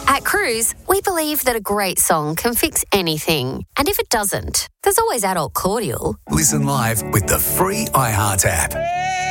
At Cruise, we believe that a great song can fix anything. And if it doesn't, there's always adult cordial. Listen live with the free iHeart app.